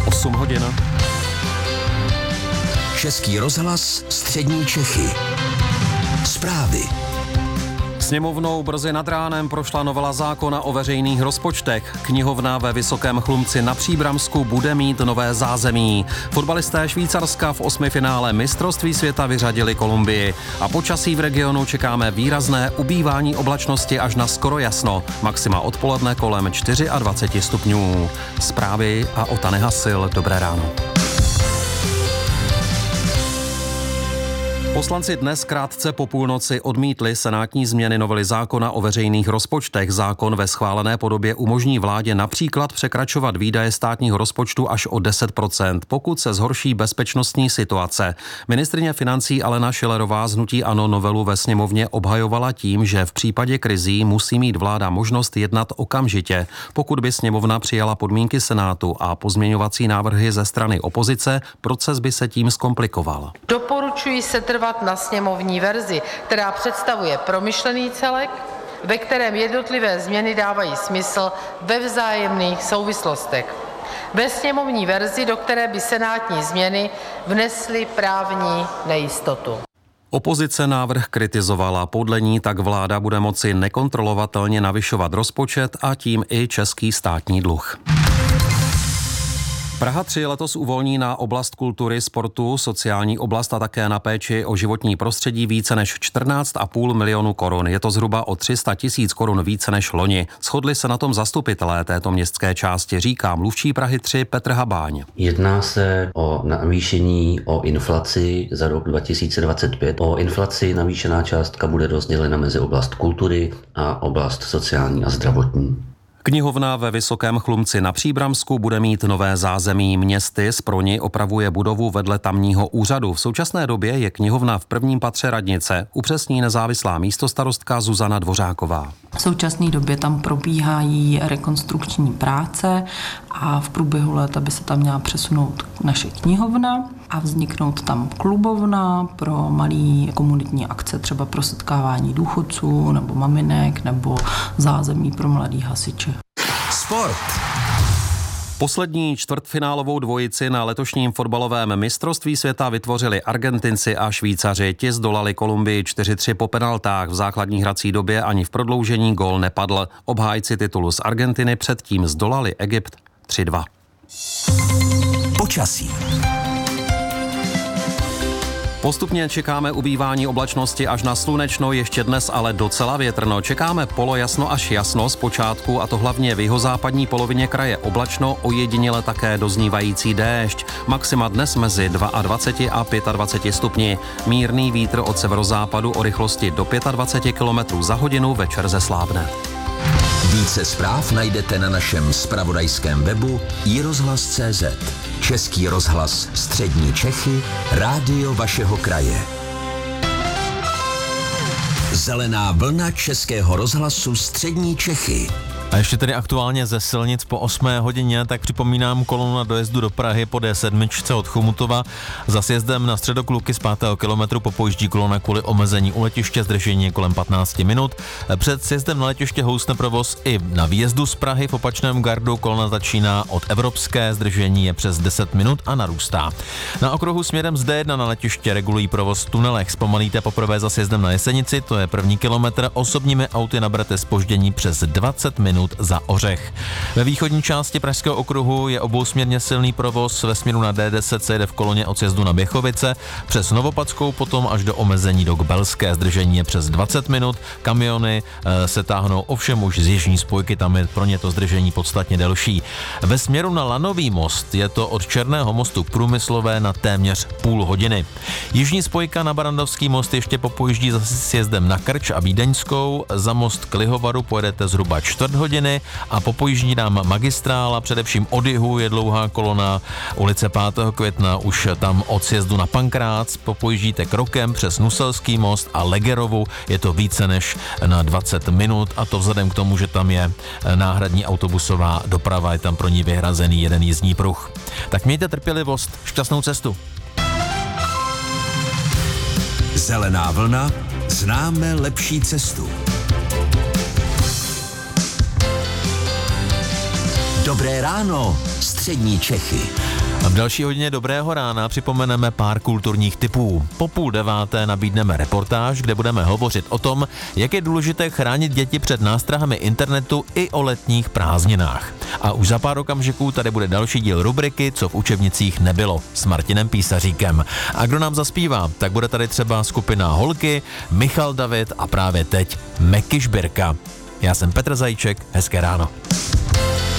8 hodin. Český rozhlas Střední Čechy. Zprávy. Sněmovnou brzy nad ránem prošla novela zákona o veřejných rozpočtech. Knihovna ve Vysokém Chlumci na Příbramsku bude mít nové zázemí. Fotbalisté Švýcarska v 8. finále mistrovství světa vyřadili Kolumbii. A počasí v regionu čekáme výrazné ubývání oblačnosti až na skoro jasno. Maxima odpoledne kolem 24 stupňů. Zprávy a Ota Nehasil. Dobré ráno. Poslanci dnes krátce po půlnoci odmítli senátní změny novely zákona o veřejných rozpočtech. Zákon ve schválené podobě umožní vládě například překračovat výdaje státního rozpočtu až o 10%, pokud se zhorší bezpečnostní situace. Ministryně financí Alena Schillerová z hnutí ANO novelu ve sněmovně obhajovala tím, že v případě krizí musí mít vláda možnost jednat okamžitě. Pokud by sněmovna přijala podmínky Senátu a pozměňovací návrhy ze strany opozice, proces by se tím zkomplikoval. Doporučuji se trvat na sněmovní verzi, která představuje promyšlený celek, ve kterém jednotlivé změny dávají smysl ve vzájemných souvislostech. Ve sněmovní verzi, do které by senátní změny vnesly právní nejistotu. Opozice návrh kritizovala, podle ní tak vláda bude moci nekontrolovatelně navyšovat rozpočet a tím i český státní dluh. Praha 3 letos uvolní na oblast kultury, sportu, sociální oblast a také na péči o životní prostředí více než 14,5 milionu korun. Je to zhruba o 300 000 korun více než loni. Shodli se na tom zastupitelé této městské části, říká mluvčí Prahy 3 Petr Habáň. Jedná se o navýšení o inflaci za rok 2025. O inflaci navýšená částka bude rozdělena mezi oblast kultury a oblast sociální a zdravotní. Knihovna ve Vysokém Chlumci na Příbramsku bude mít nové zázemí. Městys pro ni opravuje budovu vedle tamního úřadu. V současné době je knihovna v prvním patře radnice, upřesní nezávislá místostarostka Zuzana Dvořáková. V současné době tam probíhají rekonstrukční práce a v průběhu léta by se tam měla přesunout naše knihovna a vzniknout tam klubovna pro malé komunitní akce, třeba pro setkávání důchodců nebo maminek nebo zázemí pro mladý hasiče. Sport. Poslední čtvrtfinálovou dvojici na letošním fotbalovém mistrovství světa vytvořili Argentinci a Švýcaři. Ti zdolali Kolumbii 4-3 po penaltách. V základní hrací době ani v prodloužení gól nepadl. Obhájci titulu z Argentiny předtím zdolali Egypt 3-2. Počasí. Postupně čekáme ubývání oblačnosti až na slunečno, ještě dnes ale docela větrno. Čekáme polojasno až jasno zpočátku, a to hlavně v jihozápadní polovině kraje oblačno, ojediněle také doznívající déšť. Maxima dnes mezi 22 a 25 stupni. Mírný vítr od severozápadu o rychlosti do 25 km za hodinu, večer zeslábne. Více zpráv najdete na našem zpravodajském webu iRozhlas.cz. Český rozhlas Střední Čechy, rádio vašeho kraje. Zelená vlna Českého rozhlasu Střední Čechy. A ještě tedy aktuálně ze silnic po 8 hodině, tak připomínám kolonu na dojezdu do Prahy po D7 od Chomutova. Za sjezdem na středok Luky z 5. kilometru popojíždí kolona kvůli omezení u letiště, zdržení kolem 15 minut. Před sjezdem na letiště housne provoz i na výjezdu z Prahy. V opačném gardu kolona začíná od Evropské, zdržení je přes 10 minut a narůstá. Na okruhu směrem z D1 na letiště regulují provoz v tunelech. Zpomalíte poprvé za sjezdem na Jesenici, to je první kilometr. Osobními auty naberete zpoždění přes 20 minut za Ořech. Ve východní části pražského okruhu je obousměrně silný provoz. Ve směru na D10 se jede v koloně od sjezdu na Běchovice, přes Novopadskou potom až do omezení do Kbelské. Zdržení je přes 20 minut. Kamiony se táhnou ovšem už z jižní spojky, tam je pro ně to zdržení podstatně delší. Ve směru na Lanový most je to od Černého mostu k Průmyslové na téměř půl hodiny. Jižní spojka na Barandovský most ještě popojíždí za sjezdem na Krč a Vídeňskou. Za most k Lihovaru pojedete zhruba čtvrt hodiny a popojíždí nám magistrála, především od jihu je dlouhá kolona ulice 5. května, už tam od sjezdu na Pankrác, popojíždíte krokem přes Nuselský most a Legerovu, je to více než na 20 minut a to vzhledem k tomu, že tam je náhradní autobusová doprava, je tam pro ní vyhrazený jeden jízdní pruh. Tak mějte trpělivost, šťastnou cestu. Zelená vlna, známe lepší cestu. Dobré ráno, Střední Čechy. A v další hodině Dobrého rána připomeneme pár kulturních tipů. Po 8:30 nabídneme reportáž, kde budeme hovořit o tom, jak je důležité chránit děti před nástrahami internetu i o letních prázdninách. A už za pár okamžiků tady bude další díl rubriky Co v učebnicích nebylo s Martinem Písaříkem. A kdo nám zaspívá, tak bude tady třeba skupina Holky, Michal David a právě teď Meky Žbirka. Já jsem Petr Zajíček, hezké ráno.